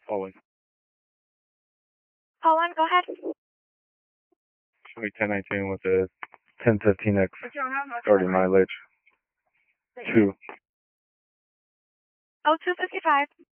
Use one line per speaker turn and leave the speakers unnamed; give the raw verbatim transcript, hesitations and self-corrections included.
Following.
Call one, go ahead.
Show me ten nineteen with a ten fifteen X starting mileage. Two.
Oh, two fifty-five.